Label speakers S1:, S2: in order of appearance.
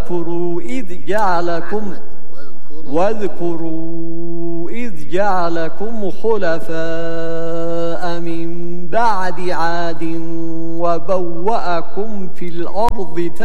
S1: واذكروا إذ جعلكم خلفاء من بعد عاد وبوأكم في الأرض